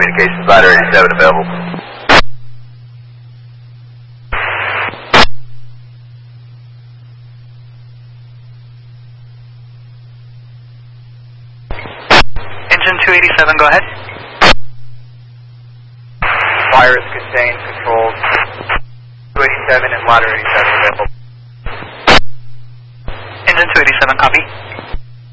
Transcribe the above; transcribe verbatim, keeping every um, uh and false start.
indications, ladder eighty-seven available. Engine two eighty-seven, go ahead. Fire is contained, controlled. two eighty-seven and ladder eighty-seven available.